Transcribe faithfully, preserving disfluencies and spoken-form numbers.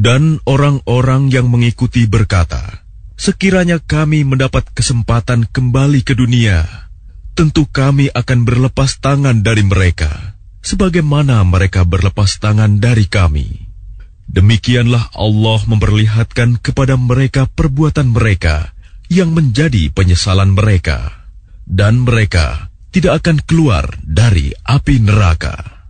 Dan orang-orang yang mengikuti berkata, sekiranya kami mendapat kesempatan kembali ke dunia, tentu kami akan berlepas tangan dari mereka, sebagaimana mereka berlepas tangan dari kami. Demikianlah Allah memperlihatkan kepada mereka perbuatan mereka yang menjadi penyesalan mereka, dan mereka tidak akan keluar dari api neraka.